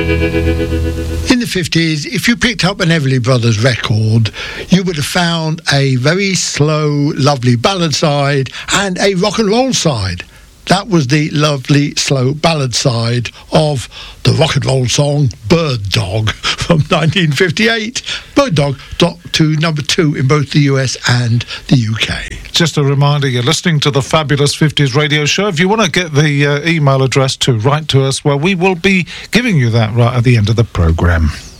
In the 50s, if you picked up an Everly Brothers record, you would have found a very slow, lovely ballad side and a rock and roll side. That was the lovely, slow ballad side of the rock and roll song Bird Dog from 1958. Bird Dog got to number 2 in both the US and the UK. Just a reminder, you're listening to the Fabulous 50s radio show. If you want to get the email address to write to us, well, we will be giving you that right at the end of the programme.